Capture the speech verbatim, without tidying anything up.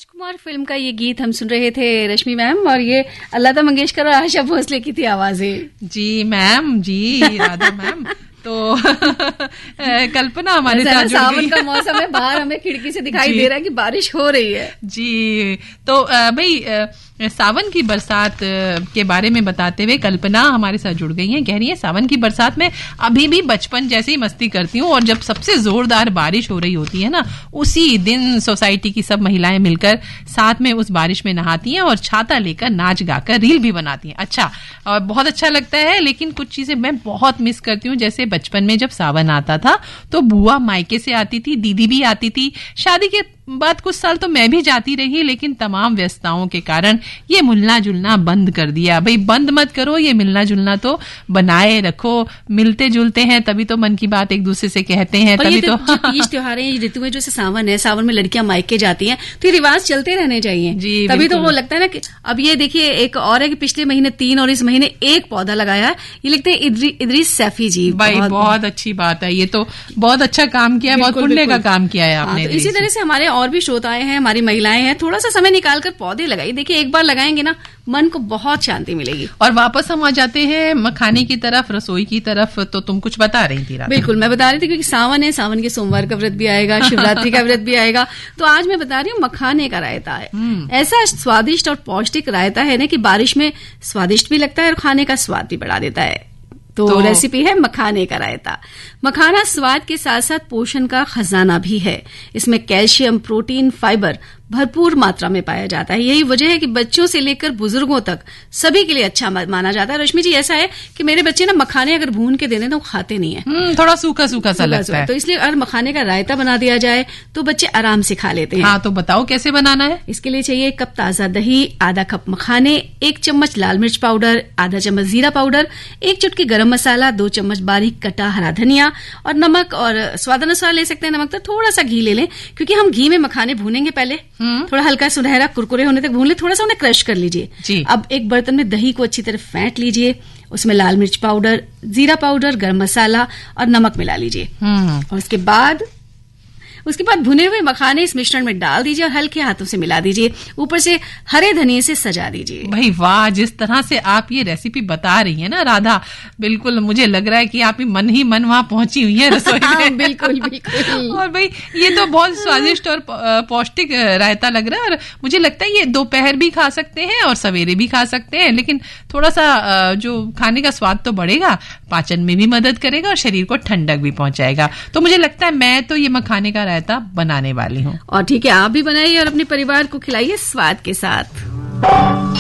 राजकुमार film का ये गीत हम सुन रहे थे रश्मि मैम, और ये लता मंगेशकर और आशा भोसले की थी आवाजें। जी मैम, जी राधा मैम। तो कल्पना हमारे साथ जुड़ गई। सावन का मौसम है, बाहर हमें खिड़की से दिखाई दे रहा है कि बारिश हो रही है। जी, तो भाई सावन की बरसात के बारे में बताते हुए कल्पना हमारे साथ जुड़ गई हैं। कह रही है सावन की बरसात में अभी भी बचपन जैसे ही मस्ती करती हूँ, और जब सबसे जोरदार बारिश हो रही होती है ना, उसी दिन सोसाइटी की सब महिलाएं मिलकर साथ में उस बारिश में नहाती हैं और छाता लेकर नाच गाकर रील भी बनाती हैं। अच्छा, और बहुत अच्छा लगता है। लेकिन कुछ चीजें मैं बहुत मिस करती हूँ। जैसे बचपन में जब सावन आता था तो बुआ मायके से आती थी, दीदी भी आती थी। शादी के बाद कुछ साल तो मैं भी जाती रही, लेकिन तमाम व्यस्तताओं के कारण ये मिलना जुलना बंद कर दिया। भाई बंद मत करो, ये मिलना जुलना तो बनाए रखो। मिलते जुलते हैं तभी तो मन की बात एक दूसरे से कहते हैं, तभी तो तीज त्योहार है ऋतु में, जो सावन है, सावन में लड़कियां मायके जाती हैं, तो ये रिवाज चलते रहने चाहिए। जी, तभी तो वो लगता है ना कि अब ये देखिए एक और है कि पिछले महीने तीन और इस महीने एक पौधा लगाया है, ये लिखते हैं इद्री, इद्रीस सैफी जी। भाई बहुत, बहुत अच्छी बात है, ये तो बहुत अच्छा काम किया, बहुत पुण्य का काम किया है आपने। इसी तरह से हमारे और भी श्रोताएं हैं, हमारी महिलाएं हैं, थोड़ा सा समय निकालकर पौधे लगाइए। देखिए एक बार लगाएंगे ना, मन को बहुत शांति मिलेगी। और वापस हम आ जाते हैं मखाने की तरफ, रसोई की तरफ। तो तुम कुछ बता रही थी रात? बिल्कुल, मैं बता रही थी क्योंकि सावन है, सावन के सोमवार का व्रत भी आएगा, शिवरात्रि का व्रत भी आएगा। तो आज मैं बता रही हूँ मखाने का रायता है। ऐसा स्वादिष्ट और पौष्टिक रायता है ना कि बारिश में स्वादिष्ट भी लगता है और खाने का स्वाद भी बढ़ा देता है। तो, तो रेसिपी है मखाने का रायता। मखाना स्वाद के साथ साथ पोषण का खजाना भी है। इसमें कैल्शियम, प्रोटीन, फाइबर भरपूर मात्रा में पाया जाता है। यही वजह है कि बच्चों से लेकर बुजुर्गों तक सभी के लिए अच्छा माना जाता है। रश्मि जी, ऐसा है कि मेरे बच्चे ना मखाने अगर भून के दे दें तो वो खाते नहीं है, थोड़ा सूखा सूखा सा लगता है। तो इसलिए अगर मखाने का रायता बना दिया जाए तो बच्चे आराम से खा लेते हैं। हाँ, तो बताओ कैसे बनाना है? इसके लिए चाहिए एक कप ताजा दही, आधा कप मखाने, एक चम्मच लाल मिर्च पाउडर, आधा चम्मच जीरा पाउडर, एक चुटकी गरम मसाला, दो चम्मच बारीक कटा हरा धनिया और नमक, और स्वादानुसार ले सकते हैं नमक, तो थोड़ा सा घी ले लें क्योंकि हम घी में मखाने भूनेंगे पहले। थोड़ा हल्का सुनहरा कुरकुरे होने तक भून ले, थोड़ा सा उन्हें क्रश कर लीजिए। अब एक बर्तन में दही को अच्छी तरह फेंट लीजिए, उसमें लाल मिर्च पाउडर, जीरा पाउडर, गरम मसाला और नमक मिला लीजिए। और उसके बाद उसके बाद भुने हुए मखाने इस मिश्रण में डाल दीजिए और हल्के हाथों से मिला दीजिए। ऊपर से हरे धनिये से सजा दीजिए। भाई वाह, जिस तरह से आप ये रेसिपी बता रही है ना राधा, बिल्कुल मुझे लग रहा है कि आप ही मन ही मन वहां पहुंची हुई है रसोई में। बिल्कुल बिल्कुल। और भाई ये तो बहुत स्वादिष्ट और पौष्टिक रायता लग रहा है, और मुझे लगता है ये दोपहर भी खा सकते हैं और सवेरे भी खा सकते हैं। लेकिन थोड़ा सा जो खाने का स्वाद तो बढ़ेगा, पाचन में भी मदद करेगा और शरीर को ठंडक भी पहुंचाएगा। तो मुझे लगता है मैं तो ये मखाने का रायता बनाने वाली हूँ। और ठीक है, आप भी बनाइए और अपने परिवार को खिलाइए स्वाद के साथ।